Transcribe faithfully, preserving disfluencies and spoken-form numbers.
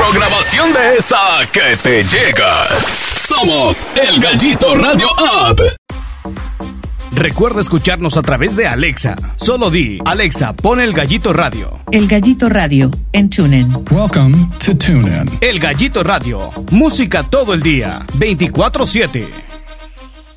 Programación de esa que te llega. Somos El Gallito Radio App. Recuerda escucharnos a través de Alexa. Solo di, Alexa, pon El Gallito Radio. El Gallito Radio en TuneIn. Welcome to TuneIn. El Gallito Radio. Música todo el día, veinticuatro siete.